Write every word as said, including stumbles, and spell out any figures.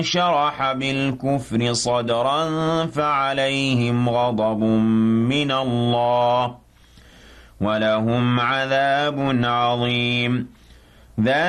شرح بالكفر صدرا فعليهم غضب من الله ولهم عذاب عظيم.